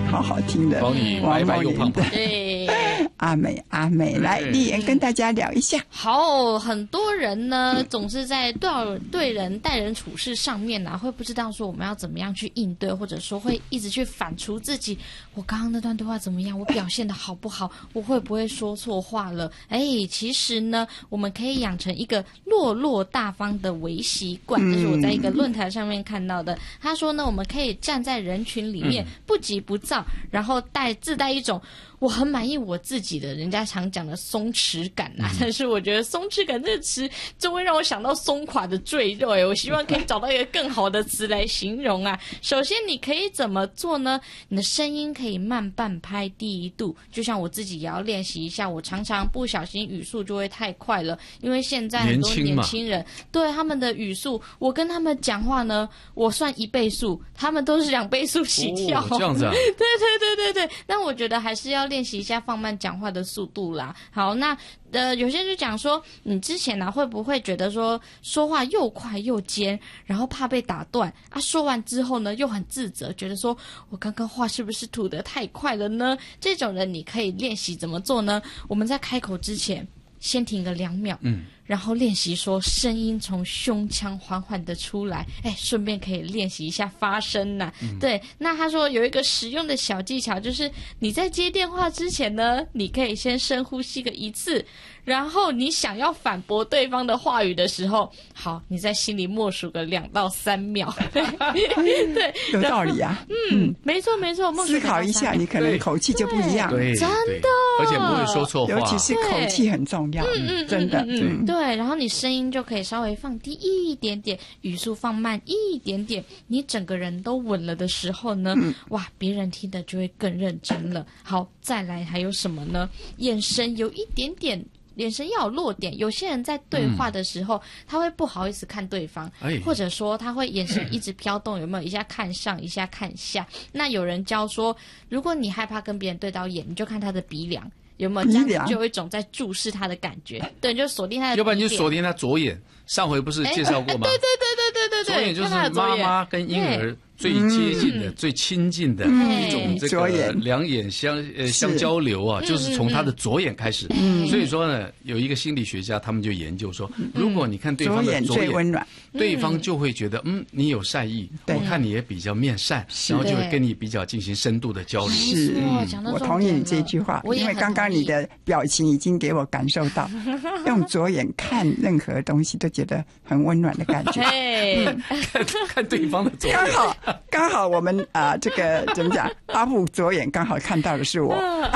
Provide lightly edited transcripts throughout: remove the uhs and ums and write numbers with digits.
好好听的， 保你白白又胖胖。 对， 阿美阿美，来丽妍跟大家聊一下。 好，很多人呢总是在对人待人处事上面啊，会不知道说我们要怎么样去应对，或者说会一直去反刍自己，我刚刚那段对话怎么样，我表现的好不好，我会不会说错话了。其实呢我们可以养成一个落落大方的微习惯，这是我在一个论坛上面看到的。他说呢，我们可以站在人群里面不急不躁，然后自带一种我很满意我自己的，人家常讲的松弛感啊，但是我觉得松弛感这个词就会让我想到松垮的赘肉，我希望可以找到一个更好的词来形容啊。首先你可以怎么做呢？你的声音可以慢半拍第一度，就像我自己也要练习一下，我常常不小心语速就会太快了，因为现在很多年轻人对他们的语速，我跟他们讲话呢，我算1倍速，他们都是2倍速起跳， 这样子啊？ 对，那我觉得还是要练习一下放慢讲话的速度啦。好，那有些人就讲说，你之前会不会觉得说话又快又尖，然后怕被打断啊？说完之后呢，又很自责，觉得说我刚刚话是不是吐得太快了呢？这种人你可以练习怎么做呢？我们在开口之前先停个2秒，然后练习说声音从胸腔缓缓的出来，顺便可以练习一下发声呐。对，那他说有一个实用的小技巧，就是你在接电话之前呢，你可以先深呼吸个1次，然后你想要反驳对方的话语的时候，好，你在心里默数个2到3秒。对， 有道理啊。 没错， 思考一下，你可能口气就不一样。 对， 真的， 而且不会说错话， 尤其是口气很重要。真的。 对，然后你声音就可以稍微放低一点点，语速放慢一点点，你整个人都稳了的时候呢，哇，别人听的就会更认真了。好，再来还有什么呢？眼神有一点点，眼神要有落点。有些人在对话的时候，他会不好意思看对方，或者说他会眼神一直飘动，有没有一下看上一下看下。那有人教说，如果你害怕跟别人对到眼，你就看他的鼻梁，有没有这样子就有一种在注视他的感觉？对，你就锁定他的鼻梁， 要不然你就锁定他左眼。上回不是介绍过吗？ 对， 左眼就是妈妈跟婴儿最接近的、最亲近的一种这个两眼相交流啊，就是从他的左眼开始。所以说呢，有一个心理学家他们就研究说，如果你看对方的左眼最温暖， 对方就会觉得你有善意，我看你也比较面善，然后就会跟你比较进行深度的交流。 是，我同意你这句话，因为刚刚你的表情已经给我感受到，用左眼看任何东西都觉得很温暖的感觉。 看对方的左眼， 刚好我们这个怎么讲？阿布左眼刚好看到的是我。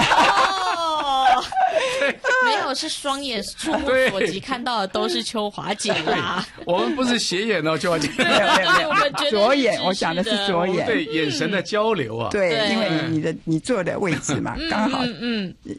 没有，是双眼触目所及看到的都是秋华姐啦。 我们不是斜眼哦，秋华姐。 没有，左眼，我讲的是左眼。 对，眼神的交流啊。 对，因为你坐的位置嘛，刚好